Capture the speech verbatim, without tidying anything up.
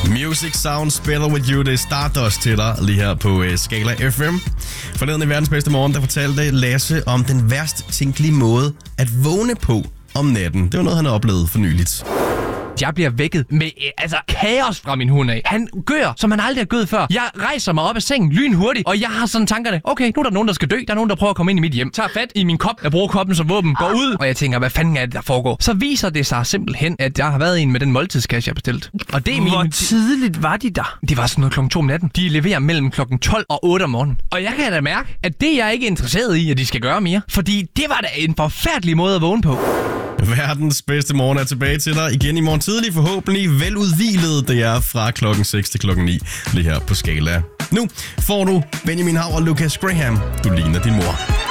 Music sounds better with you. Det er Stardust til dig lige her på uh, Skala F M. Forleden i verdens bedste morgen, der fortalte Lasse om den værst tænkelige måde at vågne på om natten. Det var noget, han har oplevet for nyligt. Jeg bliver vækket med øh, altså kaos fra min hund af. Han gør, som han aldrig har gået før. Jeg rejser mig op af sengen lynhurtigt, og jeg har sådan tankerne. Okay, nu er der nogen, der skal dø. Der er nogen, der prøver at komme ind i mit hjem. Tager fat i min kop. Jeg bruger koppen som våben. Går ud, og jeg tænker, hvad fanden er det, der foregår? Så viser det sig simpelthen, at jeg har været en med den måltidskasse, jeg har bestilt. Og det er min... Hvor tidligt var de der? Det var sådan noget klokken to om natten. De leverer mellem klokken tolv og otte om morgenen. Og jeg kan da mærke, at det er jeg ikke interesseret i, at de skal gøre mere. Fordi det var da en forfærdelig måde at vågne på. Verdens bedste morgen er tilbage til dig igen i morgen tidlig. Forhåbentlig veludhvilet. Det er fra klokken seks til klokken ni lige her på Skala. Nu får du Benjamin Hav og Lucas Graham. Du ligner din mor.